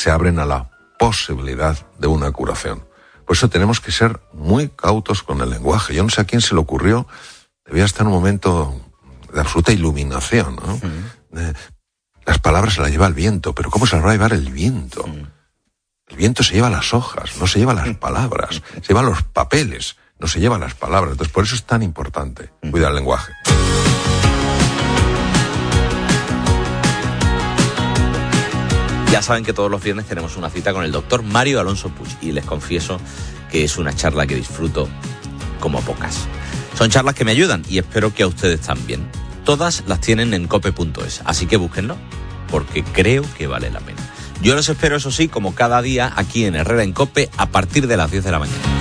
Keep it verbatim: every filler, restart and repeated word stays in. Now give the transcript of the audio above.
se abren a la posibilidad de una curación. Por eso tenemos que ser muy cautos con el lenguaje. Yo no sé a quién se le ocurrió, debía estar en un momento de absoluta iluminación, ¿no? Mm. Eh, las palabras se las lleva el viento, pero ¿cómo se las va a llevar el viento? Mm. El viento se lleva las hojas, no se lleva las palabras, se lleva los papeles, no se lleva las palabras. Entonces, por eso es tan importante cuidar el lenguaje. Ya saben que todos los viernes tenemos una cita con el doctor Mario Alonso Puig y les confieso que es una charla que disfruto como pocas. Son charlas que me ayudan y espero que a ustedes también. Todas las tienen en cope punto es, así que búsquenlo porque creo que vale la pena. Yo los espero, eso sí, como cada día aquí en Herrera en Cope a partir de las diez de la mañana.